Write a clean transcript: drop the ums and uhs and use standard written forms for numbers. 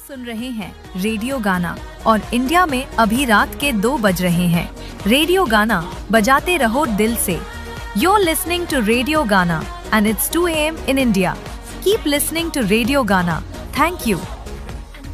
सुन रहे हैं रेडियो गाना और इंडिया में अभी रात के 2 बज रहे हैं। रेडियो गाना बजाते रहो दिल से। You're listening to Radio Ghana and it's 2 a.m. in India. Keep listening to Radio Ghana. Thank you.